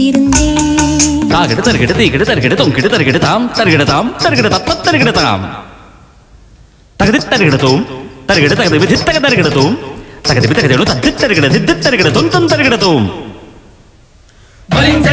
காத்திருந்தேன். தாகிடு தருகிடு தீகிடு தருகிடு தொங்கிடு தருகிடு தாம் தருகிடு தாம் தருகிடு தப்ப தருகிடு தாம் தகுதி தருகிடு தூம் தருகிடு தகுதி விதி தக தருகிடு தூம் தகுதி தகுதி தருகிடு தித்து தருகிடு தொம் தொம் தருகிடு தூம்